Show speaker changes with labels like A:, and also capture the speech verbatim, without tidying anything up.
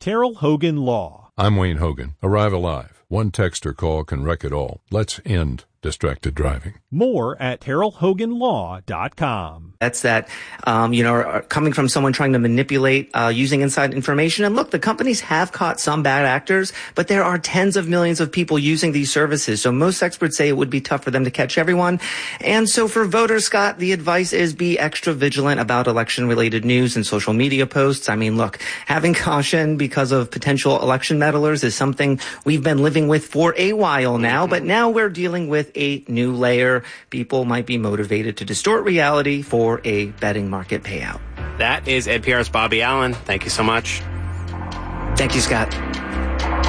A: Terrell Hogan Law.
B: I'm Wayne Hogan. Arrive alive. One text or call can wreck it all. Let's end distracted driving.
A: More at terrell hogan law dot com.
C: That's that, um, you know, are, are coming from someone trying to manipulate uh, using inside information. And look, the companies have caught some bad actors, but there are tens of millions of people using these services. So most experts say it would be tough for them to catch everyone. And so for voters, Scott, the advice is be extra vigilant about election-related news and social media posts. I mean, look, having caution because of potential election meddlers is something we've been living with for a while now, but now we're dealing with a new layer. People might be motivated to distort reality for a betting market payout.
D: That is N P R's Bobby Allen. Thank you so much.
C: Thank you, Scott.